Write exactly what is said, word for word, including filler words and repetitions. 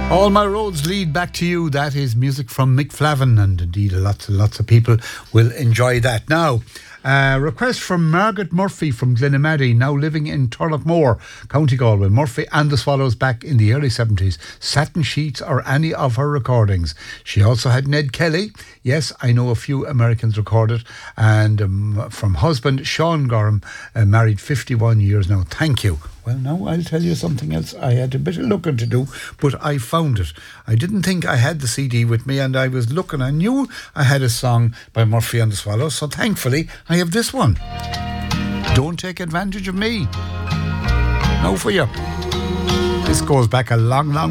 All my roads lead back to you. That is music from Mick Flavin, and indeed lots and lots of people will enjoy that. Now, uh, request from Margaret Murphy from Glenamaddy, now living in Turlough, County Galway. Murphy and the Swallows back in the early seventies. Satin Sheets or any of her recordings. She also had Ned Kelly. Yes, I know a few Americans recorded. And um, from husband Sean Gorham, uh, married fifty-one years now. Thank you. Well, now I'll tell you something else. I had a bit of looking to do, but I found it. I didn't think I had the C D with me, and I was looking. I knew I had a song by Murphy and the Swallows, so thankfully I have this one. Don't Take Advantage of Me. Now for you. This goes back a long, long